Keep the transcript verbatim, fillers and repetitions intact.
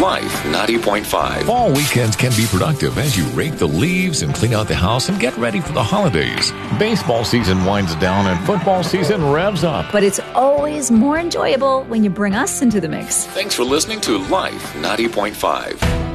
Life ninety point five. Fall weekends can be productive as you rake the leaves and clean out the house and get ready for the holidays. Baseball season winds down and football season revs up. But it's always more enjoyable when you bring us into the mix. Thanks for listening to Life ninety point five.